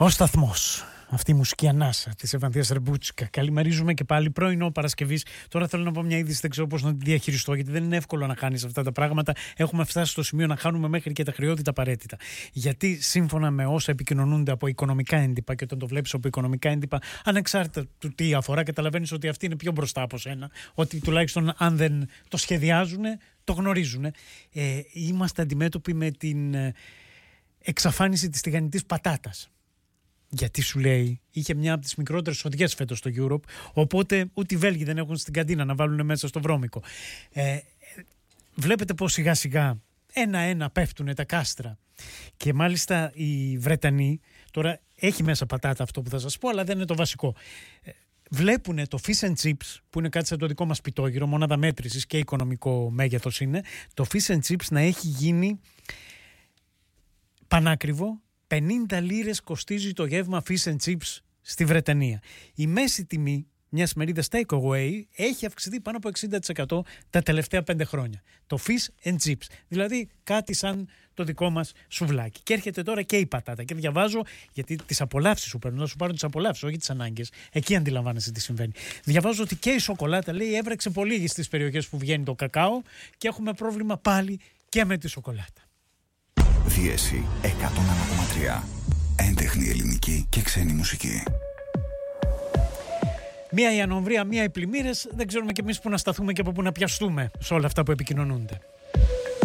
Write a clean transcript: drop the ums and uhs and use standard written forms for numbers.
Ο σταθμός. Αυτή η μουσική ανάσα της Ευανδίας Ρεμπούτσικα. Καλημερίζουμε και πάλι πρωινό Παρασκευής. Τώρα θέλω να πω μια είδηση, δεν ξέρω πώς να τη διαχειριστώ, γιατί δεν είναι εύκολο να κάνεις αυτά τα πράγματα. Έχουμε φτάσει στο σημείο να χάνουμε μέχρι και τα χρεώδη τα απαραίτητα. Γιατί σύμφωνα με όσα επικοινωνούνται από οικονομικά έντυπα, και όταν το βλέπεις από οικονομικά έντυπα, ανεξάρτητα του τι αφορά, καταλαβαίνεις ότι αυτή είναι πιο μπροστά από σένα. Ότι τουλάχιστον αν δεν το σχεδιάζουν, το γνωρίζουν. Είμαστε αντιμέτωποι με την εξαφάνιση της τηγανιτής πατάτας. Γιατί σου λέει, είχε μια από τις μικρότερες σοδιές φέτος στο Europe, οπότε ούτε οι Βέλγοι δεν έχουν στην καντίνα να βάλουν μέσα στο βρώμικο. Βλέπετε πως σιγά σιγά ένα-ένα πέφτουν τα κάστρα. Και μάλιστα οι Βρετανοί, τώρα έχει μέσα πατάτα αυτό που θα σας πω, αλλά δεν είναι το βασικό. Βλέπουν το fish and chips, που είναι κάτι σαν το δικό μας πιτόγυρο, μονάδα μέτρησης και οικονομικό μέγεθος είναι, το fish and chips να έχει γίνει πανάκριβο. 50 λίρες κοστίζει το γεύμα fish and chips στη Βρετανία. Η μέση τιμή μιας μερίδας takeaway έχει αυξηθεί πάνω από 60% τα τελευταία 5 χρόνια. Το fish and chips, δηλαδή κάτι σαν το δικό μας σουβλάκι. Και έρχεται τώρα και η πατάτα. Και διαβάζω, γιατί τις απολαύσεις σου παίρνουν, να σου πάρουν τις απολαύσεις, όχι τις ανάγκες. Εκεί αντιλαμβάνεσαι τι συμβαίνει. Διαβάζω ότι και η σοκολάτα, λέει, έβρεξε πολύ στις περιοχές που βγαίνει το κακάο και έχουμε πρόβλημα πάλι και με τη σοκολάτα. Δίεση 101,3. Έντεχνη ελληνική και ξένη μουσική. Μία η ανομβρία, μία οι πλημμύρες. Δεν ξέρουμε κι εμείς που να σταθούμε και από που να πιαστούμε σε όλα αυτά που επικοινωνούνται.